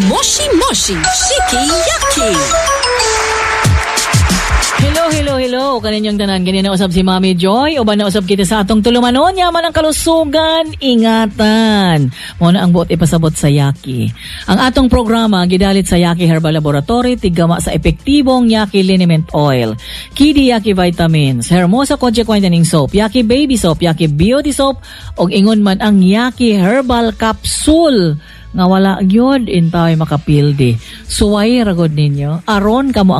Moshi Moshi Shiki Yaki. Hello. Kaninyong tanan, ganyan na usab si Mami Joy. O ba na usab kita sa atong tulumanon, yaman ang kalusugan, ingatan. Muna ang buot ipasabot sa Yaki. Ang atong programa, gidalit sa Yaki Herbal Laboratory, tigama sa epektibong Yaki Liniment Oil, Kidi Yaki Vitamins, Hermosa Conche Whitening Soap, Yaki Baby Soap, Yaki Beauty Soap, og ingon man ang Yaki Herbal Capsule. Nga wala gyud intay makapildi. Suway ragod ninyo. Aron kamo